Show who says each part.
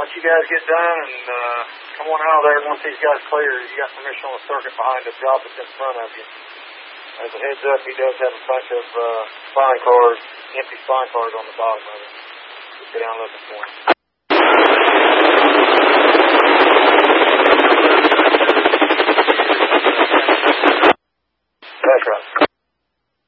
Speaker 1: once you guys get done and come on out of there, once these guys clear, you got permission on the circuit behind the job that's in front of you. As a heads up, he does have a bunch of spine cars, empty spine cars on the bottom of it. Just get down looking for him.